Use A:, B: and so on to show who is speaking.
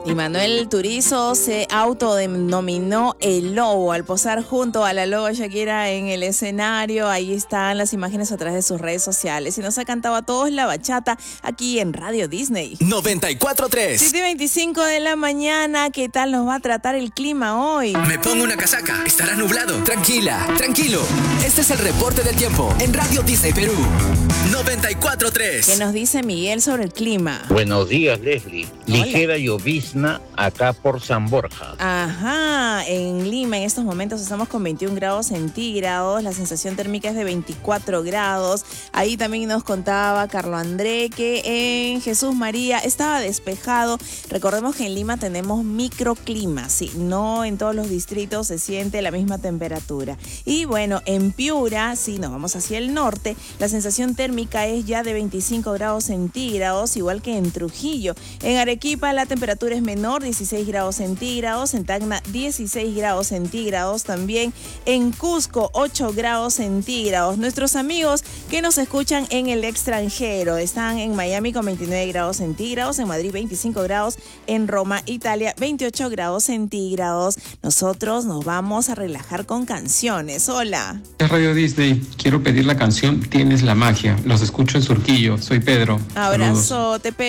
A: Y Manuel Turizo se autodenominó el lobo al posar junto a la loba Shakira en el escenario. Ahí están las imágenes a través de sus redes sociales. Y nos ha cantado a todos la bachata aquí en Radio Disney.
B: 94.3.
A: 7:25 de la mañana. ¿Qué tal nos va a tratar el clima hoy?
B: Me pongo una casaca. Estará nublado. Tranquila, tranquilo. Este es el reporte del tiempo en Radio Disney Perú. 94.3.
A: ¿Qué nos dice Miguel sobre el clima?
C: Buenos días, Leslie.
A: Hola.
C: Ligera llovizna acá por San Borja.
A: Ajá, en Lima en estos momentos estamos con 21 grados centígrados, la sensación térmica es de 24 grados. Ahí también nos contaba Carlos André que en Jesús María estaba despejado. Recordemos que en Lima tenemos microclimas, sí, no en todos los distritos se siente la misma temperatura. Y bueno, en Piura, sí, nos vamos hacia el norte, la sensación térmica es ya de 25 grados centígrados, igual que en Trujillo. En Arequipa la temperatura es menor, 16 grados centígrados, en Tacna 16 grados centígrados, también en Cusco 8 grados centígrados. Nuestros amigos que nos escuchan en el extranjero están en Miami con 29 grados centígrados, en Madrid 25 grados, en Roma, Italia 28 grados centígrados. Nosotros nos vamos a relajar con canciones. Hola.
D: Radio Disney, quiero pedir la canción Tienes la magia. Los escucho en Surquillo. Soy Pedro.
A: Abrazo, te